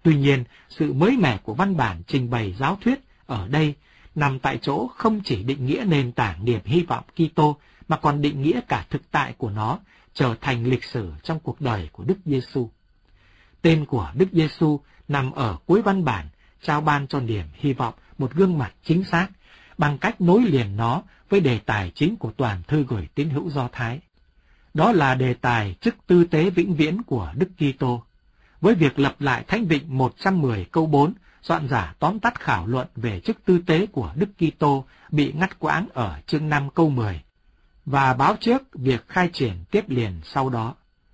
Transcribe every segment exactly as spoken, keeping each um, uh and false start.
Tuy nhiên, sự mới mẻ của văn bản trình bày giáo thuyết ở đây nằm tại chỗ không chỉ định nghĩa nền tảng niềm hy vọng Kitô mà còn định nghĩa cả thực tại của nó trở thành lịch sử trong cuộc đời của Đức Giêsu. Tên của Đức Giêsu nằm ở cuối văn bản, trao ban cho niềm hy vọng một gương mặt chính xác bằng cách nối liền nó với đề tài chính của toàn thư gửi tín hữu Do Thái. Đó là đề tài chức tư tế vĩnh viễn của Đức Kitô. Với việc lập lại Thánh Vịnh một trăm mười câu bốn, soạn giả tóm tắt khảo luận về chức tư tế của Đức Kitô bị ngắt quãng ở chương năm câu mười, và báo trước việc khai triển tiếp liền sau đó.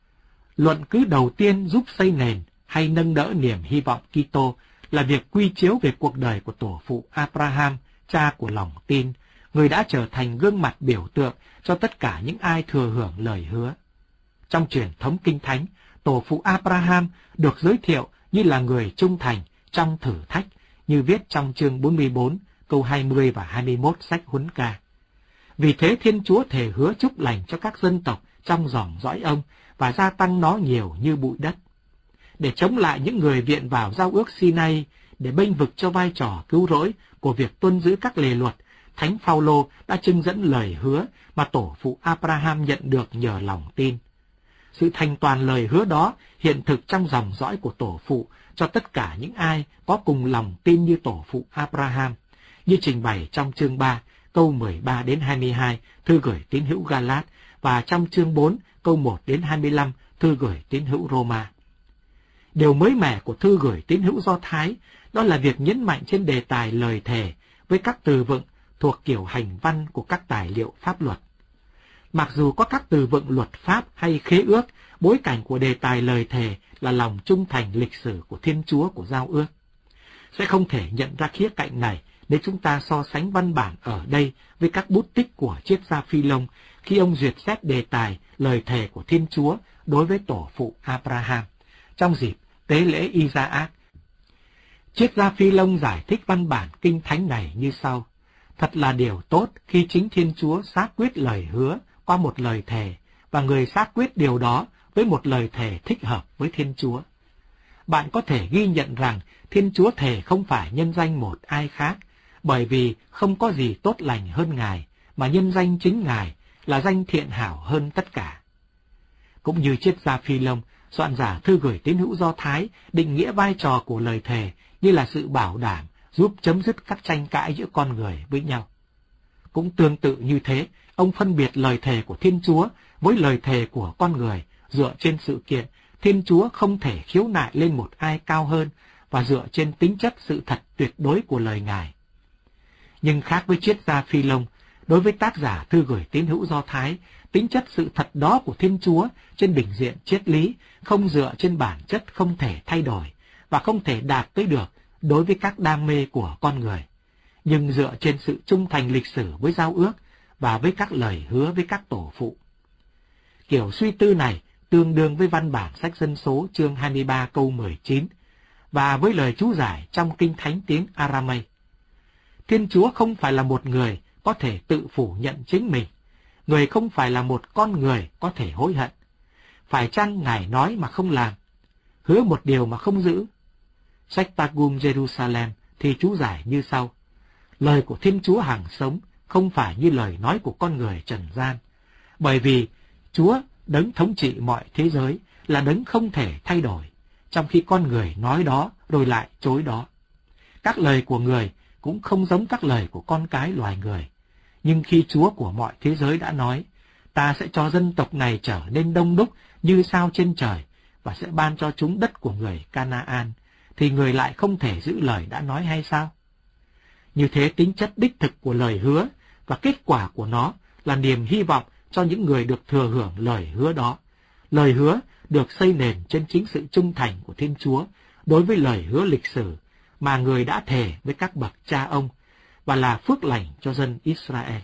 Luận cứ đầu tiên giúp xây nền hay nâng đỡ niềm hy vọng Kitô là việc quy chiếu về cuộc đời của tổ phụ Abraham, cha của lòng tin, người đã trở thành gương mặt biểu tượng cho tất cả những ai thừa hưởng lời hứa. Trong truyền thống Kinh Thánh, tổ phụ Abraham được giới thiệu như là người trung thành trong thử thách, như viết trong chương bốn mươi bốn, câu hai mươi và hai mươi mốt sách Huấn Ca. Vì thế Thiên Chúa thề hứa chúc lành cho các dân tộc trong dòng dõi ông và gia tăng nó nhiều như bụi đất. Để chống lại những người viện vào giao ước Sinai, để bênh vực cho vai trò cứu rỗi của việc tuân giữ các lề luật, Thánh Phaolô đã trưng dẫn lời hứa mà tổ phụ Abraham nhận được nhờ lòng tin. Sự thành toàn lời hứa đó hiện thực trong dòng dõi của tổ phụ cho tất cả những ai có cùng lòng tin như tổ phụ Abraham, như trình bày trong chương ba, câu mười ba đến hai mươi hai, thư gửi tín hữu Galat, và trong chương bốn, câu một đến hai mươi lăm, thư gửi tín hữu Roma. Điều mới mẻ của thư gửi tín hữu Do Thái đó là việc nhấn mạnh trên đề tài lời thề với các từ vựng thuộc kiểu hành văn của các tài liệu pháp luật. Mặc dù có các từ vựng luật pháp hay khế ước, bối cảnh của đề tài lời thề là lòng trung thành lịch sử của Thiên Chúa của giao ước. Sẽ không thể nhận ra khía cạnh này nếu chúng ta so sánh văn bản ở đây với các bút tích của triết gia Phi-lông khi ông duyệt xét đề tài lời thề của Thiên Chúa đối với tổ phụ Abraham trong dịp tế lễ Isaac. Triết gia Phi-lông giải thích văn bản kinh thánh này như sau: thật là điều tốt khi chính Thiên Chúa xác quyết lời hứa qua một lời thề, và người xác quyết điều đó với một lời thề thích hợp với Thiên Chúa. Bạn có thể ghi nhận rằng Thiên Chúa thề không phải nhân danh một ai khác, bởi vì không có gì tốt lành hơn Ngài, mà nhân danh chính Ngài là danh thiện hảo hơn tất cả. Cũng như triết gia Phi-lông, soạn giả thư gửi tín hữu Do Thái định nghĩa vai trò của lời thề như là sự bảo đảm giúp chấm dứt các tranh cãi giữa con người với nhau. Cũng tương tự như thế, ông phân biệt lời thề của Thiên Chúa với lời thề của con người dựa trên sự kiện Thiên Chúa không thể khiếu nại lên một ai cao hơn và dựa trên tính chất sự thật tuyệt đối của lời Ngài. Nhưng khác với triết gia Phi-lông, đối với tác giả thư gửi tín hữu Do Thái, tính chất sự thật đó của Thiên Chúa trên bình diện triết lý không dựa trên bản chất không thể thay đổi và không thể đạt tới được đối với các đam mê của con người, nhưng dựa trên sự trung thành lịch sử với giao ước và với các lời hứa với các tổ phụ. Kiểu suy tư này tương đương với văn bản sách Dân số chương hai mươi ba câu mười chín và với lời chú giải trong Kinh Thánh tiếng Aramay. Thiên Chúa không phải là một người có thể tự phủ nhận chính mình, người không phải là một con người có thể hối hận. Phải chăng Ngài nói mà không làm, hứa một điều mà không giữ? Sách Targum Jerusalem thì chú giải như sau: lời của Thiên Chúa hằng sống không phải như lời nói của con người trần gian, bởi vì Chúa đấng thống trị mọi thế giới là đấng không thể thay đổi, trong khi con người nói đó rồi lại chối đó. Các lời của người cũng không giống các lời của con cái loài người, nhưng khi Chúa của mọi thế giới đã nói, ta sẽ cho dân tộc này trở nên đông đúc như sao trên trời và sẽ ban cho chúng đất của người Canaan, thì người lại không thể giữ lời đã nói hay sao? Như thế tính chất đích thực của lời hứa và kết quả của nó là niềm hy vọng cho những người được thừa hưởng lời hứa đó. Lời hứa được xây nền trên chính sự trung thành của Thiên Chúa đối với lời hứa lịch sử mà người đã thề với các bậc cha ông và là phước lành cho dân Israel.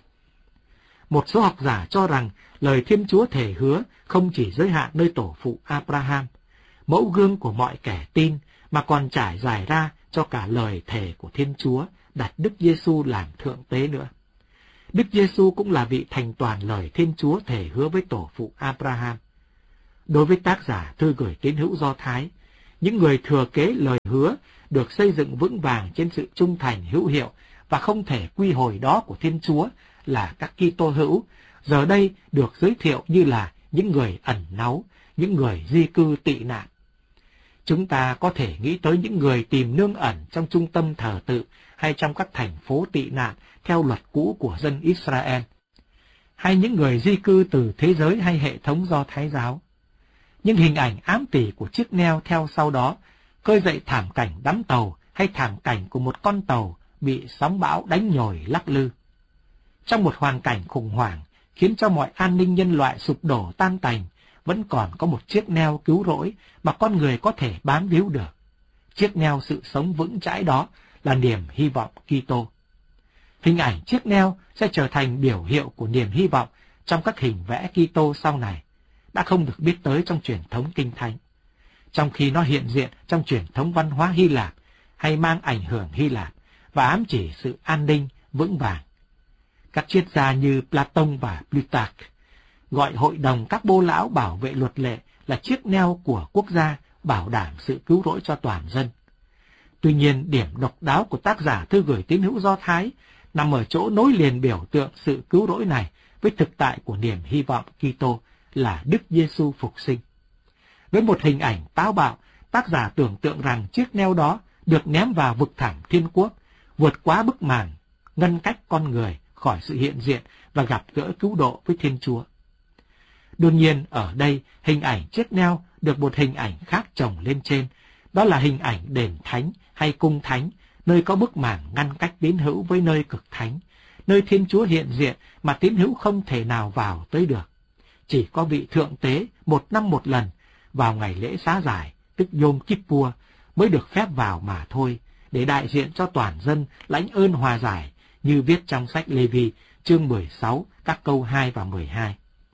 Một số học giả cho rằng lời Thiên Chúa thề hứa không chỉ giới hạn nơi tổ phụ Abraham, mẫu gương của mọi kẻ tin, mà còn trải dài ra cho cả lời thề của Thiên Chúa đặt Đức Giêsu làm thượng tế nữa. Đức Giêsu cũng là vị thành toàn lời Thiên Chúa thề hứa với tổ phụ Abraham. Đối với tác giả thư gửi tín hữu Do Thái, Những người thừa kế lời hứa được xây dựng vững vàng trên sự trung thành hữu hiệu và không thể quy hồi đó của Thiên Chúa là các Kitô hữu, giờ đây được giới thiệu như là những người ẩn náu, những người di cư tị nạn. Chúng ta có thể nghĩ tới những người tìm nương ẩn trong trung tâm thờ tự hay trong các thành phố tị nạn theo luật cũ của dân Israel, hay những người di cư từ thế giới hay hệ thống Do Thái giáo. Nhưng hình ảnh ám tỉ của chiếc neo theo sau đó khơi dậy thảm cảnh đắm tàu hay thảm cảnh của một con tàu bị sóng bão đánh nhồi lắc lư. Trong một hoàn cảnh khủng hoảng khiến cho mọi an ninh nhân loại sụp đổ tan tành, vẫn còn có một chiếc neo cứu rỗi mà con người có thể bám víu được. Chiếc neo sự sống vững chãi đó là niềm hy vọng Kitô. Hình ảnh chiếc neo sẽ trở thành biểu hiệu của niềm hy vọng trong các hình vẽ Kitô sau này, đã không được biết tới trong truyền thống Kinh Thánh, trong khi nó hiện diện trong truyền thống văn hóa Hy Lạp hay mang ảnh hưởng Hy Lạp và ám chỉ sự an ninh vững vàng. Các triết gia như Platon và Plutarch gọi hội đồng các bô lão bảo vệ luật lệ là chiếc neo của quốc gia bảo đảm sự cứu rỗi cho toàn dân. Tuy nhiên, điểm độc đáo của tác giả thư gửi tín hữu Do Thái nằm ở chỗ nối liền biểu tượng sự cứu rỗi này với thực tại của niềm hy vọng Kitô là Đức Giêsu phục sinh. Với một hình ảnh táo bạo, tác giả tưởng tượng rằng chiếc neo đó được ném vào vực thẳm thiên quốc, vượt quá bức màn, ngăn cách con người khỏi sự hiện diện và gặp gỡ cứu độ với Thiên Chúa. Đương nhiên, ở đây, hình ảnh chiếc neo được một hình ảnh khác chồng lên trên, đó là hình ảnh đền thánh hay cung thánh, nơi có bức màn ngăn cách tín hữu với nơi cực thánh, nơi Thiên Chúa hiện diện mà tín hữu không thể nào vào tới được. Chỉ có vị thượng tế một năm một lần, vào ngày lễ xá giải, tức Yom Kippur, mới được phép vào mà thôi, để đại diện cho toàn dân lãnh ơn hòa giải, như viết trong sách Lê-vi, chương mười sáu, các câu hai và mười hai.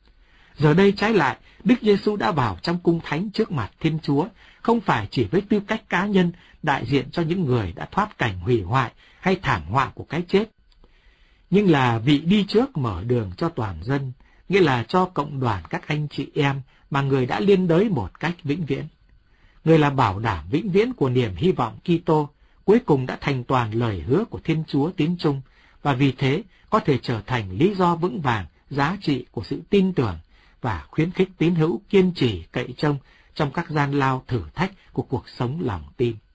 Giờ đây trái lại, Đức Giêsu đã vào trong cung thánh trước mặt Thiên Chúa, không phải chỉ với tư cách cá nhân đại diện cho những người đã thoát cảnh hủy hoại hay thảm họa của cái chết, nhưng là vị đi trước mở đường cho toàn dân, nghĩa là cho cộng đoàn các anh chị em mà người đã liên đới một cách vĩnh viễn. Người là bảo đảm vĩnh viễn của niềm hy vọng Kitô, cuối cùng đã thành toàn lời hứa của Thiên Chúa tín trung, và vì thế có thể trở thành lý do vững vàng, giá trị của sự tin tưởng và khuyến khích tín hữu kiên trì cậy trông trong các gian lao thử thách của cuộc sống lòng tin.